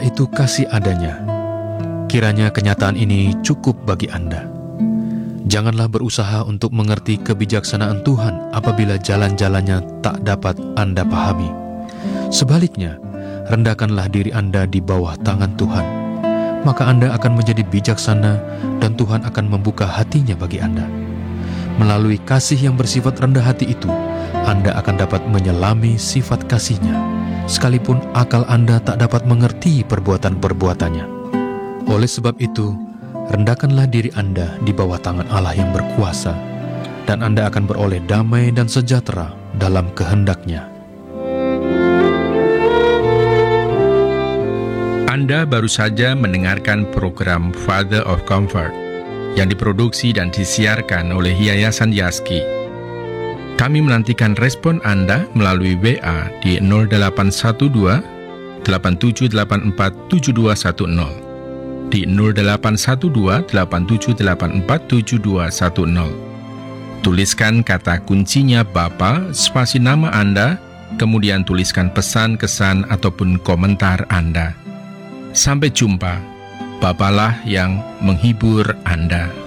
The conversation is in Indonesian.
itu kasih adanya. Kiranya kenyataan ini cukup bagi Anda. Janganlah berusaha untuk mengerti kebijaksanaan Tuhan apabila jalan-jalannya tak dapat Anda pahami. Sebaliknya, rendahkanlah diri Anda di bawah tangan Tuhan. Maka Anda akan menjadi bijaksana dan Tuhan akan membuka hatinya bagi Anda. Melalui kasih yang bersifat rendah hati itu, Anda akan dapat menyelami sifat kasih-Nya, sekalipun akal Anda tak dapat mengerti perbuatan-perbuatannya. Oleh sebab itu, rendahkanlah diri Anda di bawah tangan Allah yang berkuasa, dan Anda akan beroleh damai dan sejahtera dalam kehendak-Nya. Anda baru saja mendengarkan program Father of Comfort yang diproduksi dan disiarkan oleh Yayasan Yaski. Kami menantikan respon Anda melalui WA di 0812 8784 7210, di 0812 8784 7210. Tuliskan kata kuncinya Bapa, spasi nama Anda, kemudian tuliskan pesan, kesan, ataupun komentar Anda. Sampai jumpa. Bapalah yang menghibur Anda.